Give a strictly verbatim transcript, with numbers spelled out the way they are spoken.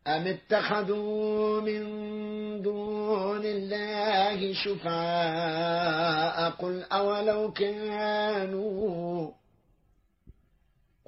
أم اتخذوا من دون الله شفعاء قل أولو كانوا